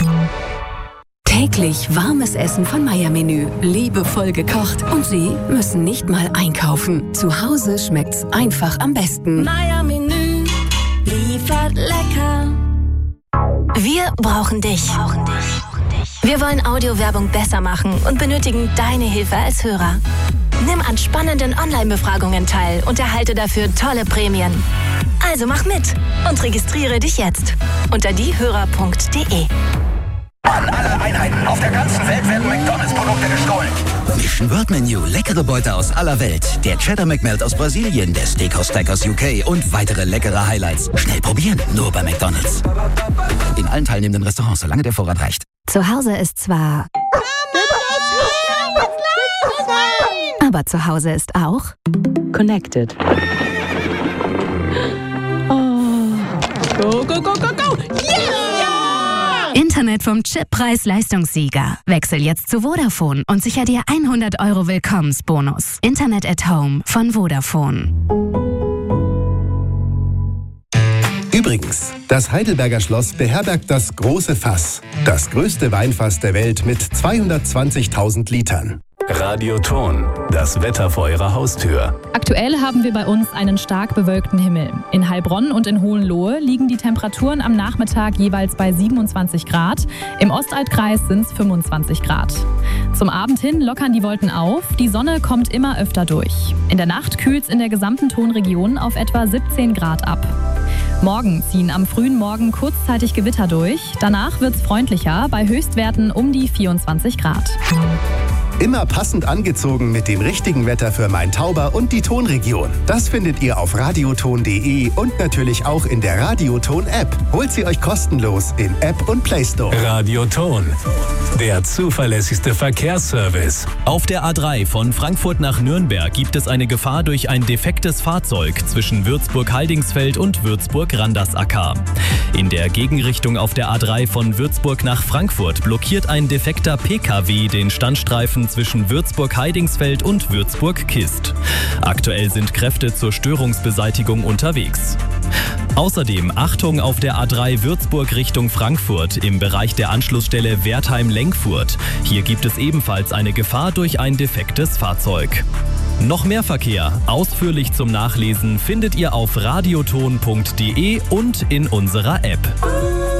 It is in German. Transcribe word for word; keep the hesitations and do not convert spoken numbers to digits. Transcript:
Täglich warmes Essen von Meier-Menü. Liebevoll gekocht. Und Sie müssen nicht mal einkaufen. Zu Hause schmeckt's einfach am besten. Meier-Menü liefert lecker. Wir brauchen dich. Wir wollen Audiowerbung besser machen und benötigen deine Hilfe als Hörer. Nimm an spannenden Online-Befragungen teil und erhalte dafür tolle Prämien. Also mach mit und registriere dich jetzt unter diehörer punkt de. An alle Einheiten auf der ganzen Welt werden McDonalds-Produkte gestohlen. Mission World Menu, leckere Beute aus aller Welt. Der Cheddar McMelt aus Brasilien, der Steakhouse Stack aus U K und weitere leckere Highlights. Schnell probieren, nur bei McDonalds. In allen teilnehmenden Restaurants, solange der Vorrat reicht. Zu Hause ist zwar... Aber zu Hause ist auch... Connected. Oh. Go, go, go, go, go! Yeah! Internet vom Chip-Preis-Leistungssieger. Wechsel jetzt zu Vodafone und sicher dir hundert Euro Willkommensbonus. Internet at Home von Vodafone. Übrigens, das Heidelberger Schloss beherbergt das große Fass. Das größte Weinfass der Welt mit zweihundertzwanzigtausend Litern. Radioton, das Wetter vor Ihrer Haustür. Aktuell haben wir bei uns einen stark bewölkten Himmel. In Heilbronn und in Hohenlohe liegen die Temperaturen am Nachmittag jeweils bei siebenundzwanzig Grad. Im Ostaltkreis sind es fünfundzwanzig Grad. Zum Abend hin lockern die Wolken auf. Die Sonne kommt immer öfter durch. In der Nacht kühlt es in der gesamten Tonregion auf etwa siebzehn Grad ab. Morgen ziehen am frühen Morgen kurzzeitig Gewitter durch. Danach wird es freundlicher, bei Höchstwerten um die vierundzwanzig Grad. Immer passend angezogen mit dem richtigen Wetter für Main-Tauber und die Tonregion. Das findet ihr auf radioton punkt de und natürlich auch in der Radioton-App. Holt sie euch kostenlos in App und Play Store. Radioton, der zuverlässigste Verkehrsservice. Auf der A drei von Frankfurt nach Nürnberg gibt es eine Gefahr durch ein defektes Fahrzeug zwischen Würzburg-Haldingsfeld und Würzburg-Randersacker. In der Gegenrichtung auf der A drei von Würzburg nach Frankfurt blockiert ein defekter P K W den Standstreifen zwischen Würzburg-Heidingsfeld und Würzburg-Kist. Aktuell sind Kräfte zur Störungsbeseitigung unterwegs. Außerdem Achtung auf der A drei Würzburg Richtung Frankfurt im Bereich der Anschlussstelle Wertheim-Lenkfurt. Hier gibt es ebenfalls eine Gefahr durch ein defektes Fahrzeug. Noch mehr Verkehr, ausführlich zum Nachlesen, findet ihr auf radioton punkt de und in unserer App.